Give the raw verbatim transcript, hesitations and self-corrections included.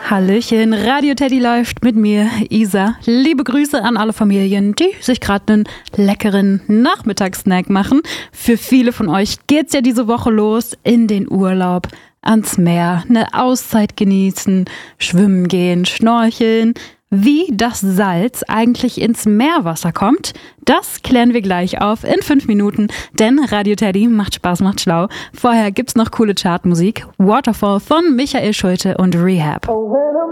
Hallöchen, Radio Teddy läuft mit mir, Isa. Liebe Grüße an alle Familien, die sich gerade einen leckeren Nachmittagssnack machen. Für viele von euch geht's ja diese Woche los in den Urlaub, ans Meer, eine Auszeit genießen, schwimmen gehen, schnorcheln. Wie das Salz eigentlich ins Meerwasser kommt, das klären wir gleich auf in fünf Minuten, denn Radio Teddy macht Spaß, macht schlau. Vorher gibt's noch coole Chartmusik, Waterfall von Michael Schulte und Rehab.